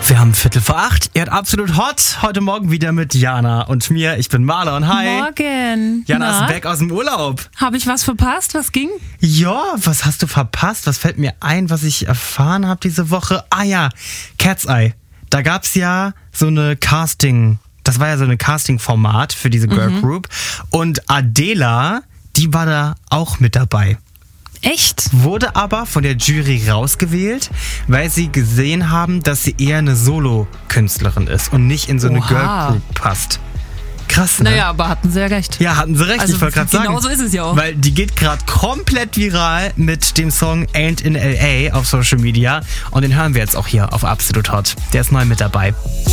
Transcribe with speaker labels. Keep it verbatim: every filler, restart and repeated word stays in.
Speaker 1: Wir haben Viertel vor acht. Ihr hört absolut hot. Heute Morgen wieder mit Jana und mir. Ich bin Marlon. Hi.
Speaker 2: Morgen.
Speaker 1: Jana
Speaker 2: Na?
Speaker 1: ist weg aus dem Urlaub.
Speaker 2: Habe ich was verpasst? Was ging?
Speaker 1: Ja, was hast du verpasst? Was fällt mir ein, was ich erfahren habe diese Woche? Ah ja, Cat's Eye. Da gab's ja so eine Casting, das war ja so eine Casting-Format für diese Girl
Speaker 2: Mhm.
Speaker 1: Group. Und Adela, die war da auch mit dabei.
Speaker 2: Echt?
Speaker 1: Wurde aber von der Jury rausgewählt, weil sie gesehen haben, dass sie eher eine Solo-Künstlerin ist und nicht in so eine
Speaker 2: Oha.
Speaker 1: Girl Group passt. Krass, ne?
Speaker 2: Naja, aber hatten sie ja recht.
Speaker 1: Ja, hatten sie recht,
Speaker 2: Also
Speaker 1: ich wollte gerade sagen.
Speaker 2: genau so ist es ja auch.
Speaker 1: Weil die geht gerade komplett viral mit dem Song Ain't in L A auf Social Media. Und den hören wir jetzt auch hier auf Absolut Hot. Der ist neu mit dabei.